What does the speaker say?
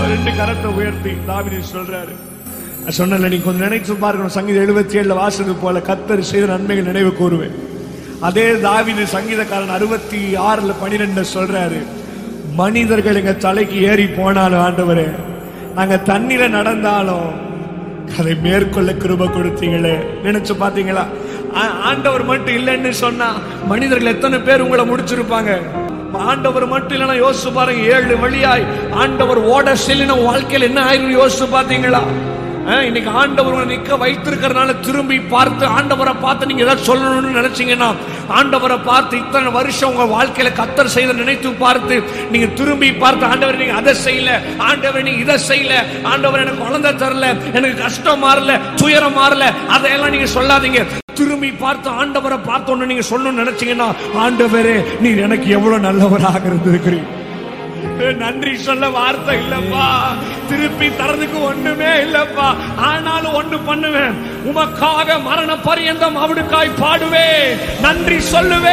2 கரத்தை உயர்த்தி தாவீது சொல்றாரு. சொன்னல, நீ கொஞ்சம் நினைச்சு பார்க்கணும். சங்கீதம் 77 வாசது போல கர்த்தர் செய்த நன்மைகள் நினைவு கூறுவேன். அதே தாவீது சங்கீதக்காரன் 66:12 சொல்றாரு, மனிதர்கள் எங்க தலைக்கு ஏறி போனாலும் ஆண்டவரே, நாங்க தண்ணீர நடந்தாலும் அதை மேற்கொள்ள கிருபை கொடுத்தீங்களே. நினைச்சு பாத்தீங்களா? ஆண்டவர் மட்டும் இல்லைன்னு சொன்னா மனிதர்கள் எத்தனை பேர் உங்களை முடிச்சிருப்பாங்க. ஆண்டவர் மட்டும் இல்லைன்னா யோசிச்சு பாருங்க, 7 வழியாய் ஆண்டவர் ஓட செல்லின வாழ்க்கையில் என்ன ஆயிரும் யோசிச்சு பாத்தீங்களா? இன்னைக்கு ஆண்டவர் நிக்க வைத்திருக்கிறதுனால திரும்பி பார்த்து ஆண்டவரை பார்த்து நீங்க ஏதாவது சொல்லணும்னு நினைச்சீங்கன்னா, ஆண்டவரை பார்த்து இத்தனை வருஷம் உங்க வாழ்க்கையில கர்த்தர் செய்த நினைத்து பார்த்து நீங்க திரும்பி பார்த்து, ஆண்டவர் நீங்க அதை செய்யல, ஆண்டவர் நீங்க இதை செய்யல, ஆண்டவர் எனக்கு குழந்தை தரல, எனக்கு கஷ்டம் மாறல, துயரம் மாறல, அதையெல்லாம் நீங்க சொல்லாதீங்க. திரும்பி பார்த்து ஆண்டவரை பார்த்து ஒண்ணு நீங்க சொல்லணும்னு நினைச்சீங்கன்னா, ஆண்டவரே நீர் எனக்கு எவ்வளவு நல்லவராக இருந்திருக்கிறீங்க. நன்றி சொல்ல வார்த்தை இல்லப்பா, திருப்பி தரதுக்கு ஒண்ணுமே இல்லப்பா. ஆனாலும் ஒண்ணு பண்ணுவேன், உமக்காக மரண பரியந்தம் அவனுக்காய் பாடுவேன், நன்றி சொல்லுவேன்.